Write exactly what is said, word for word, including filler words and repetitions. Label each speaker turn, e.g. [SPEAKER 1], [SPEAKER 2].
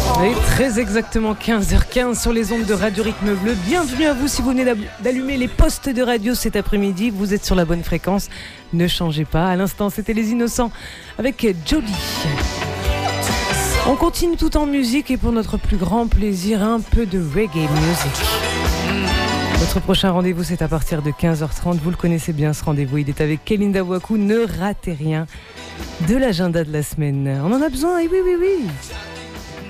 [SPEAKER 1] Et très exactement quinze heures quinze sur les ondes de Radio Rythme Bleu. Bienvenue à vous si vous venez d'allumer les postes de radio cet après-midi. Vous êtes sur la bonne fréquence. Ne changez pas. À l'instant, c'était Les Innocents avec Jolie. On continue tout en musique et pour notre plus grand plaisir, un peu de reggae music. Notre prochain rendez-vous, c'est à partir de quinze heures trente. Vous le connaissez bien, ce rendez-vous. Il est avec Kelinda Waku. Ne ratez rien de l'agenda de la semaine. On en a besoin, et oui, oui, oui.